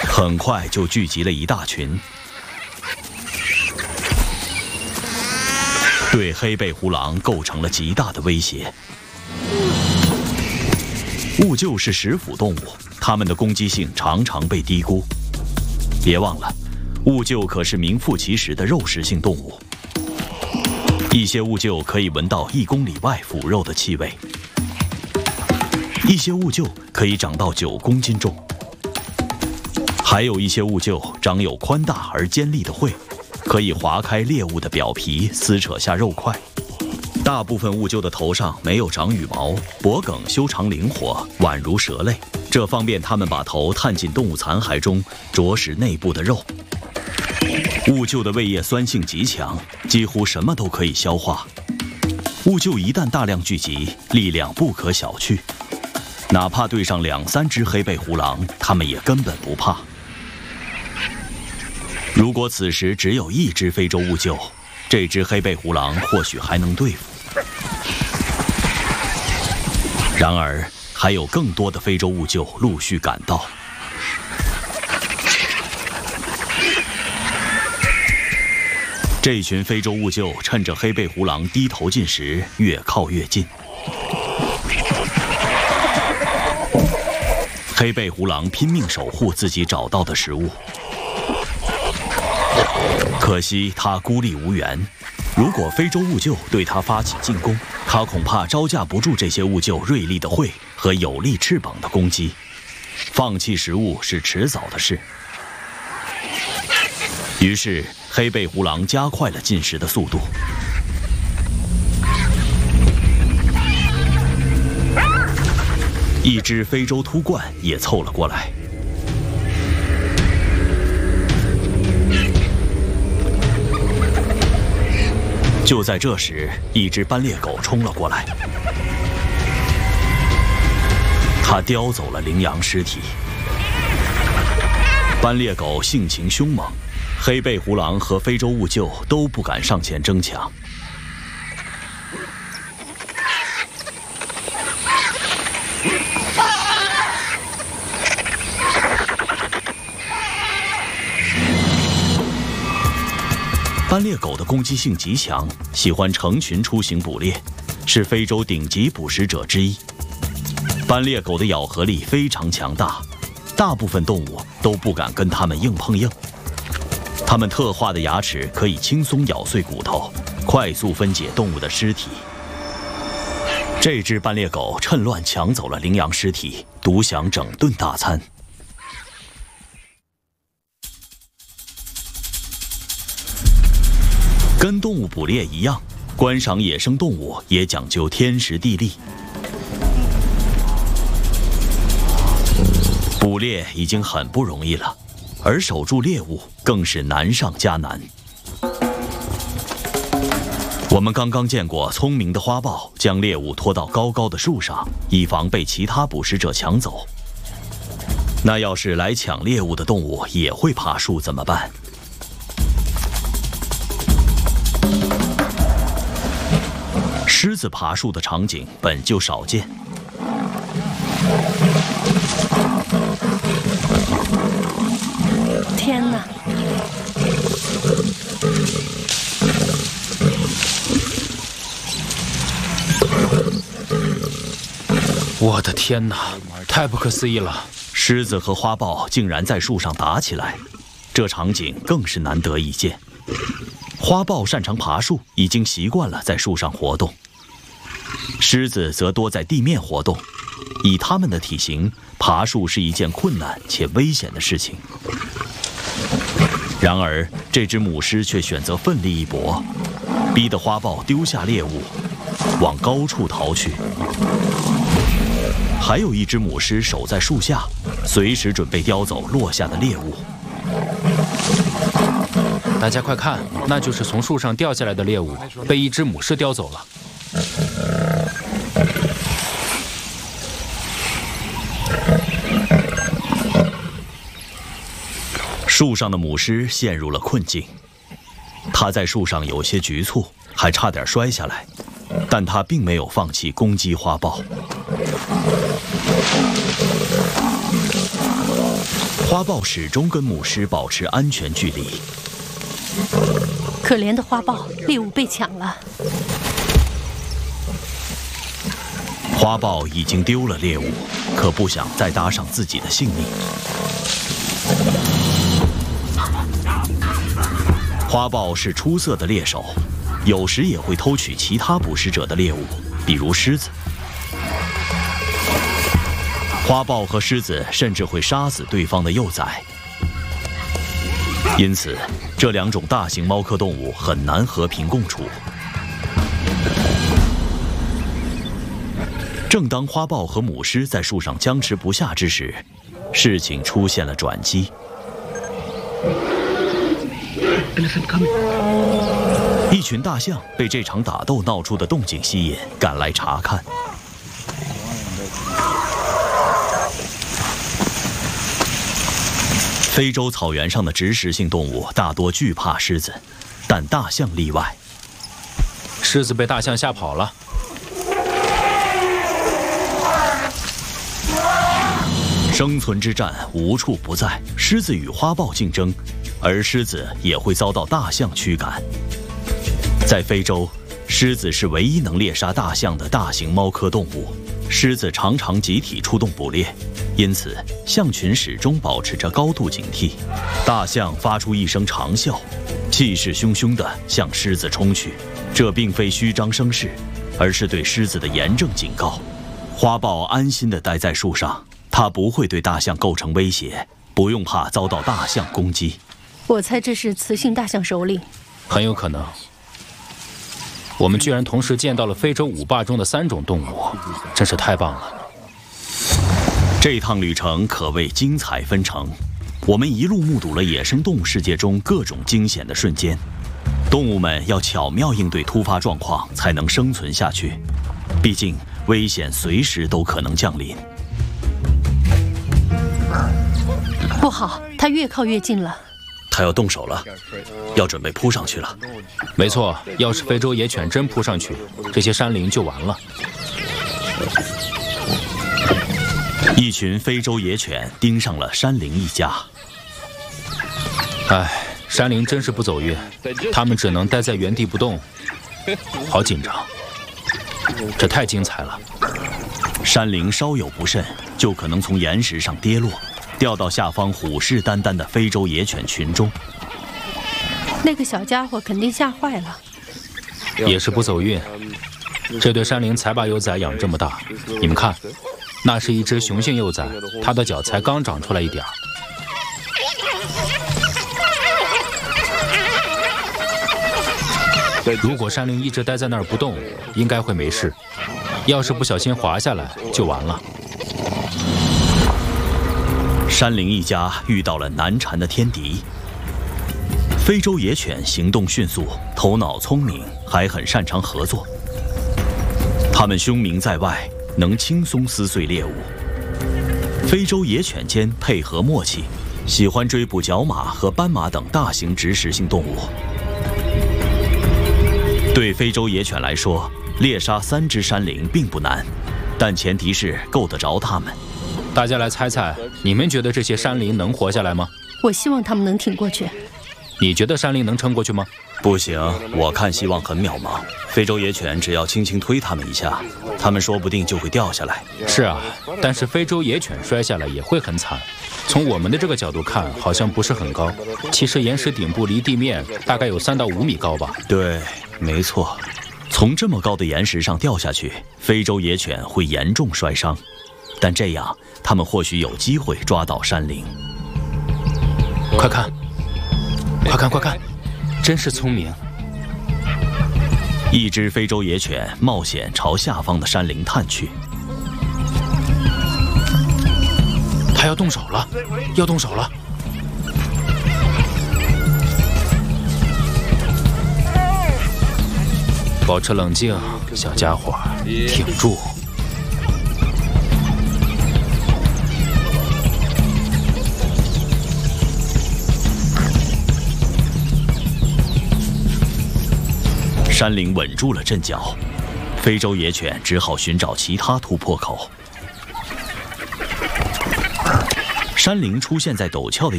很快就聚集了一大群，对黑背狐狼构成了极大的威胁。兀鹫是食腐动物，它们的攻击性常常被低估。别忘了，兀鹫可是名副其实的肉食性动物。一些兀鹫可以闻到1公里外腐肉的气味，一些兀鹫可以长到9公斤重，还有一些兀鹫长有宽大而尖利的喙，可以划开猎物的表皮，撕扯下肉块。大部分兀鹫的头上没有长羽毛，脖颈修长灵活，宛如蛇类，这方便它们把头探进动物残骸中，啄食内部的肉。兀鹫的胃液酸性极强，几乎什么都可以消化。兀鹫一旦大量聚集，力量不可小觑，哪怕对上2、3只黑背狐狼，它们也根本不怕。如果此时只有1只非洲兀鹫，这只黑背狐狼或许还能对付。然而，还有更多的非洲兀鹫陆续赶到。这群非洲兀鹫趁着黑背狐狼低头进食，越靠越近。黑背狐狼拼命守护自己找到的食物，可惜它孤立无援。如果非洲兀鹫对它发起进攻，它恐怕招架不住这些兀鹫锐利的喙和有力翅膀的攻击，放弃食物是迟早的事。于是，黑背狐狼加快了进食的速度。一只非洲秃鹳也凑了过来。就在这时，一只斑鬣狗冲了过来，它叼走了羚羊尸体。斑鬣狗性情凶猛，黑背狐狼和非洲兀鹫都不敢上前争抢。斑鬣狗的攻击性极强，喜欢成群出行捕猎，是非洲顶级捕食者之一。斑鬣狗的咬合力非常强大，大部分动物都不敢跟它们硬碰硬。它们特化的牙齿可以轻松咬碎骨头，快速分解动物的尸体。这只斑鬣狗趁乱抢走了羚羊尸体，独享整顿大餐。跟动物捕猎一样，观赏野生动物也讲究天时地利。捕猎已经很不容易了，而守住猎物更是难上加难。我们刚刚见过聪明的花豹将猎物拖到高高的树上，以防被其他捕食者抢走。那要是来抢猎物的动物也会爬树怎么办？狮子爬树的场景本就少见。 天哪！ 我的天哪，太不可思议了！ 狮子和花豹竟然在树上打起来，这场景更是难得一见。花豹擅长爬树，已经习惯了在树上活动。狮子则多在地面活动，以它们的体型，爬树是一件困难且危险的事情。然而，这只母狮却选择奋力一搏，逼得花豹丢下猎物，往高处逃去。还有一只母狮守在树下，随时准备叼走落下的猎物。 大家快看，那就是从树上掉下来的猎物，被一只母狮叼走了。 树上的母狮陷入了困境，它在树上有些局促，还差点摔下来，但它并没有放弃攻击花豹。 花豹始终跟母狮保持安全距离。 可怜的花豹，猎物被抢了。 花豹已经丢了猎物，可不想再搭上自己的性命。花豹是出色的猎手，有时也会偷取其他捕食者的猎物，比如狮子。花豹和狮子甚至会杀死对方的幼崽，因此这两种大型猫科动物很难和平共处。正当花豹和母狮在树上僵持不下之时，事情出现了转机。一群大象被这场打斗闹出的动静吸引，赶来查看。非洲草原上的植食性动物大多惧怕狮子，但大象例外。 狮子被大象吓跑了。 生存之战无处不在，狮子与花豹竞争，而狮子也会遭到大象驱赶。在非洲，狮子是唯一能猎杀大象的大型猫科动物。狮子常常集体出动捕猎，因此象群始终保持着高度警惕。大象发出一声长啸，气势汹汹地向狮子冲去。这并非虚张声势，而是对狮子的严正警告。花豹安心地待在树上，它不会对大象构成威胁，不用怕遭到大象攻击。 我猜这是雌性大象首领， 很有可能。我们居然同时见到了非洲5霸中的3种动物，真是太棒了！ 这趟旅程可谓精彩纷呈，我们一路目睹了野生动物世界中各种惊险的瞬间。动物们要巧妙应对突发状况，才能生存下去。毕竟危险随时都可能降临。 不好，它越靠越近了。 它要动手了，要准备扑上去了。 没错，要是非洲野犬真扑上去，这些山羚就完了。 一群非洲野犬盯上了山羚一家。 唉，山羚真是不走运，它们只能待在原地不动，好紧张。这太精彩了！ 山羚稍有不慎，就可能从岩石上跌落，掉到下方虎视眈眈的非洲野犬群中。 那个小家伙肯定吓坏了， 也是不走运。这对山羚才把幼崽养这么大，你们看，那是一只雄性幼崽，它的脚才刚长出来一点儿。如果山羚一直待在那儿不动，应该会没事。要是不小心滑下来，就完了。 山羚一家遇到了难缠的天敌。非洲野犬行动迅速，头脑聪明，还很擅长合作。它们凶名在外，能轻松撕碎猎物。非洲野犬间配合默契，喜欢追捕角马和斑马等大型植食性动物。对非洲野犬来说，猎杀3只山羚并不难，但前提是够得着它们。 大家来猜猜，你们觉得这些山羚能活下来吗？ 我希望它们能挺过去。 你觉得山羚能撑过去吗？ 不行，我看希望很渺茫。非洲野犬只要轻轻推它们一下，它们说不定就会掉下来。 是啊，但是非洲野犬摔下来也会很惨。从我们的这个角度看，好像不是很高。其实岩石顶部离地面大概有3到5米高吧。 对，没错。从这么高的岩石上掉下去，非洲野犬会严重摔伤。但这样，它们或许有机会抓到山羚。 快看！快看快看，真是聪明！ 一只非洲野犬冒险朝下方的山羚探去。 它要动手了，要动手了！保持冷静，小家伙，挺住！ 山羚稳住了阵脚，非洲野犬只好寻找其他突破口。 山羚出现在陡峭的